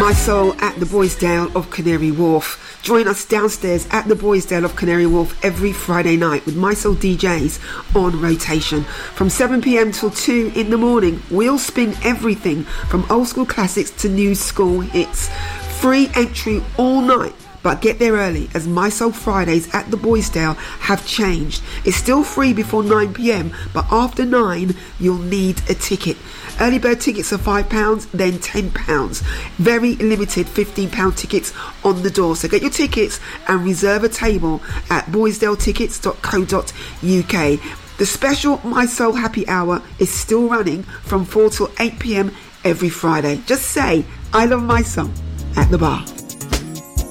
My Soul at the Boysdale of Canary Wharf. Join us downstairs at the Boysdale of Canary Wharf every Friday night with My Soul DJs on rotation. From 7pm till 2 in the morning, we'll spin everything from old school classics to new school hits. Free entry all night. But get there early, as My Soul Fridays at the Boysdale have changed. It's still free before 9pm, but after 9, you'll need a ticket. Early bird tickets are £5, then £10. Very limited £15 tickets on the door. So get your tickets and reserve a table at boysdaletickets.co.uk. The special My Soul Happy Hour is still running from 4 till 8pm every Friday. Just say, I love my soul at the bar.